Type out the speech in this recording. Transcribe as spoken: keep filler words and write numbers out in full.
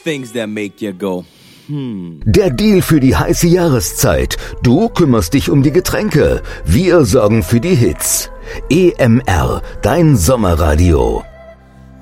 things that make you go, hmm. Der Deal für die heiße Jahreszeit. Du kümmerst dich um die Getränke. Wir sorgen für die Hits. E M R, dein Sommerradio.